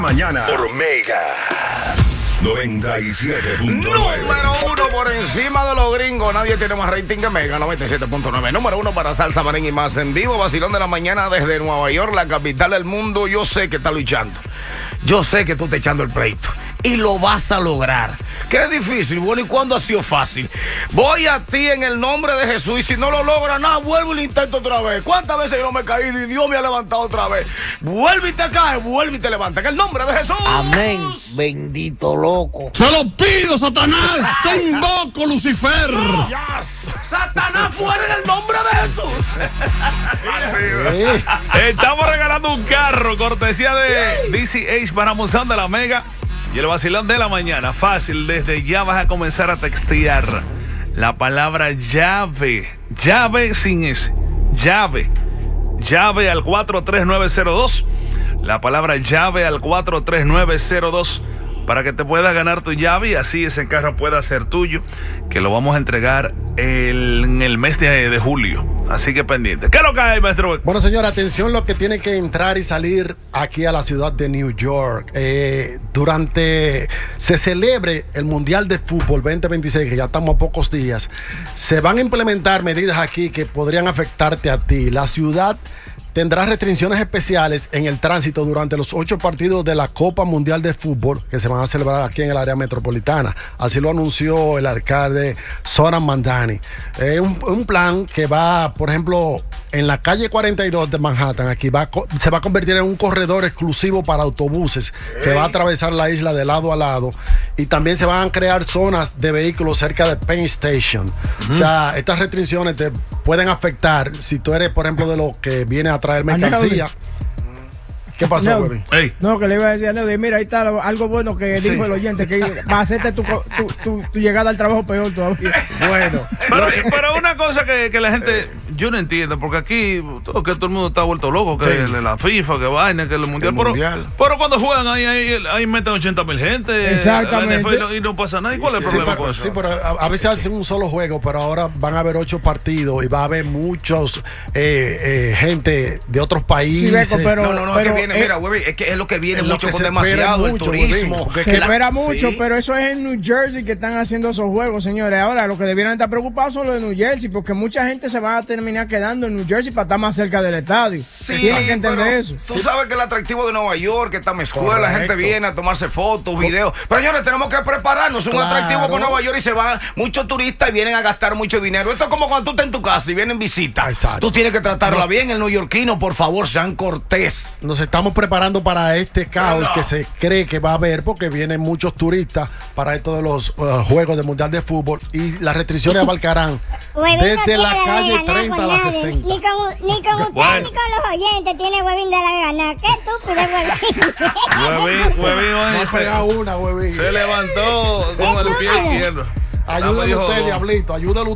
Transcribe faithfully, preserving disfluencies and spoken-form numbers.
Mañana por Mega noventa y siete punto nueve. Número uno por encima de los gringos. Nadie tiene más rating que Mega noventa y siete punto nueve. Número uno para salsa, merengue y más en vivo. Vacilón de la mañana desde Nueva York, la capital del mundo. Yo sé que está luchando. Yo sé que tú estás echando el pleito. Y lo vas a lograr. Qué difícil. Bueno, ¿y cuándo ha sido fácil? Voy a ti en el nombre de Jesús. Y si no lo logra nada, vuelvo y lo intento otra vez. ¿Cuántas veces yo no me he caído y Dios me ha levantado otra vez? Vuelve y te cae, vuelve y te levanta. En el nombre de Jesús. Amén. Bendito loco. Se lo pido, Satanás. Te invoco, Lucifer. Yes. Satanás fuera en el nombre de Jesús. Estamos regalando un carro, cortesía de D C H para Musón de la Mega. Y el vacilón de la mañana, fácil, desde ya vas a comenzar a textear la palabra llave, llave sin ese, llave, llave al cuatro tres nueve cero dos, la palabra llave al cuatro tres nueve cero dos, para que te puedas ganar tu llave y así ese carro pueda ser tuyo, que lo vamos a entregar el, en el mes de, de julio. Así que pendiente. ¿Qué es lo que hay, maestro? Bueno, señora, atención lo que tiene que entrar y salir aquí a la ciudad de New York. Eh, durante se celebre el Mundial de Fútbol veinte veintiséis, que ya estamos a pocos días, se van a implementar medidas aquí que podrían afectarte a ti. La ciudad tendrá restricciones especiales en el tránsito durante los ocho partidos de la Copa Mundial de Fútbol que se van a celebrar aquí en el área metropolitana. Así lo anunció el alcalde Zoran Mandani. Es un, un plan que va, por ejemplo, en la calle cuarenta y dos de Manhattan, aquí va, se va a convertir en un corredor exclusivo para autobuses que va a atravesar la isla de lado a lado, y también se van a crear zonas de vehículos cerca de Penn Station. Uh-huh. O sea, estas restricciones te pueden afectar si tú eres, por ejemplo, de los que viene a traer mercancía. ¿Qué pasó, no, Webin? Hey. No, que le iba a decir a Leo, mira, ahí está algo bueno que sí dijo el oyente, que va a hacerte tu, tu, tu, tu llegada al trabajo peor todavía. Bueno. Pero, que... pero una cosa que, que la gente, yo no entiendo, porque aquí todo, que todo el mundo está vuelto loco, que sí, la FIFA, que vaina, que el Mundial. El pero, mundial. pero cuando juegan ahí, ahí, ahí meten ochenta mil gente. Exactamente. Y no, y no pasa nada. ¿Y cuál es el sí, problema pero, con eso? Sí, pero a, a veces hacen un solo juego, pero ahora van a haber ocho partidos y va a haber muchos eh, eh, gente de otros países. Sí, Beco, pero, no, no, no, pero, es que viene, eh, mira, güey, es que es lo que viene mucho con demasiado el turismo. Se espera mucho, sí, pero eso es en New Jersey que están haciendo esos juegos, señores. Ahora, lo que debieran estar preocupados son los de New Jersey, porque mucha gente se va a terminar quedando en New Jersey para estar más cerca del estadio. Sí, tienen que entender eso. Tú sabes que el atractivo de Nueva York, que está en escuela, la gente viene a tomarse fotos, videos. Pero señores, tenemos que prepararnos. Es un claro atractivo con Nueva York y se van muchos turistas y vienen a gastar mucho dinero. Esto es como cuando tú estás en tu casa y vienen visita. Exacto. Tú tienes que tratarla no. bien. El neoyorquino, por favor, sean cortés. Nos estamos preparando para este caos no. que se cree que va a haber, porque vienen muchos turistas para esto de los uh, Juegos del Mundial de Fútbol, y las restricciones abarcarán desde la calle treinta a la sesenta. Ni con, ni con usted bueno. ni con los oyentes tiene Huevín de la ganar. Qué estúpido, Huevín. Huevín, Huevín. Se, una, Huevín. Se levantó con el pie izquierdo. Ayúdale usted, diablito, ayúdale.